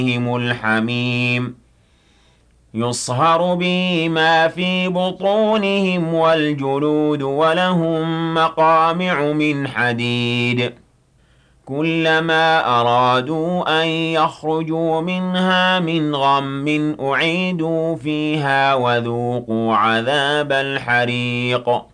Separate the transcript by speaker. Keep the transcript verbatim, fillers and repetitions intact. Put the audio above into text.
Speaker 1: الحميم يصهر به ما في بطونهم والجلود ولهم مقامع من حديد كلما أرادوا أن يخرجوا منها من غم أعيدوا فيها وذوقوا عذاب الحريق